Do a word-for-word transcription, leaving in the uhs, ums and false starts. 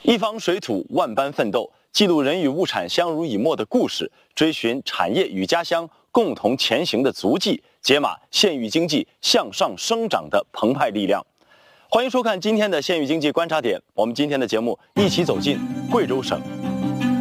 一方水土万般奋斗，记录人与物产相濡以沫的故事，追寻产业与家乡共同前行的足迹，解码县域经济向上生长的澎湃力量。欢迎收看今天的县域经济观察点，我们今天的节目一起走进贵州省